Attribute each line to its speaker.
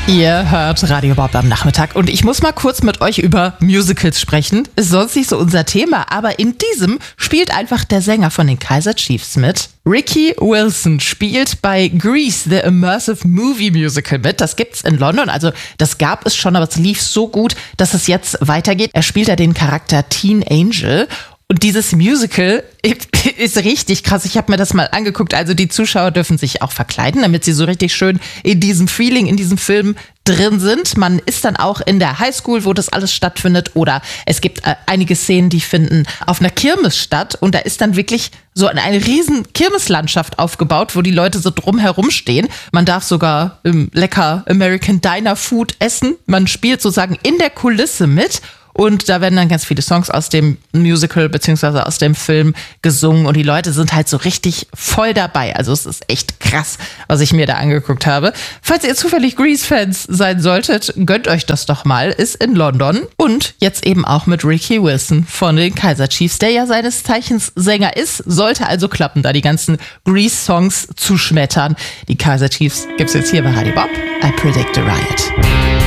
Speaker 1: Ihr hört Radio Bob am Nachmittag und ich muss mal kurz mit euch über Musicals sprechen. Ist sonst nicht so unser Thema, aber in diesem spielt einfach der Sänger von den Kaiser Chiefs mit. Ricky Wilson spielt bei Grease, the Immersive Movie Musical mit. Das gibt's in London, also das gab es schon, aber es lief so gut, dass es jetzt weitergeht. Er spielt ja den Charakter Teen Angel. Und dieses Musical ist richtig krass. Ich habe mir das mal angeguckt. Also die Zuschauer dürfen sich auch verkleiden, damit sie so richtig schön in diesem Feeling, in diesem Film drin sind. Man ist dann auch in der Highschool, wo das alles stattfindet. Oder es gibt einige Szenen, die finden auf einer Kirmes statt. Und da ist dann wirklich so eine riesen Kirmeslandschaft aufgebaut, wo die Leute so drumherum stehen. Man darf sogar lecker American Diner Food essen. Man spielt sozusagen in der Kulisse mit. Und da werden dann ganz viele Songs aus dem Musical beziehungsweise aus dem Film gesungen und die Leute sind halt so richtig voll dabei. Also es ist echt krass, was ich mir da angeguckt habe. Falls ihr zufällig Grease-Fans sein solltet, gönnt euch das doch mal. Ist in London und jetzt eben auch mit Ricky Wilson von den Kaiser Chiefs, der ja seines Zeichens Sänger ist. Sollte also klappen, da die ganzen Grease-Songs zu schmettern. Die Kaiser Chiefs gibt's jetzt hier bei Radio Bob. I Predict a Riot.